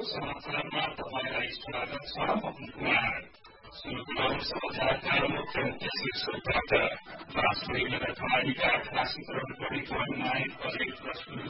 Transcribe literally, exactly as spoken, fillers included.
समाचारमा तपाईलाई स्वागत छ। पवन कुमार। सुरु गरौँ समाचारका मुख्य मुख्य शीर्षकबाट। राष्ट्रिय नगरपालिका खासीकरण परिक्रममा बजेट प्रस्तुत